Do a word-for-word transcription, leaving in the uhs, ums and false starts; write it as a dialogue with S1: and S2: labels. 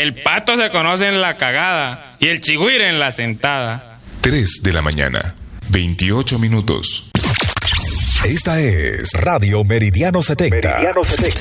S1: El pato se conoce en la cagada y el chigüire en la sentada.
S2: tres de la mañana, veintiocho minutos.
S3: Esta es Radio Meridiano setenta. Meridiano setenta.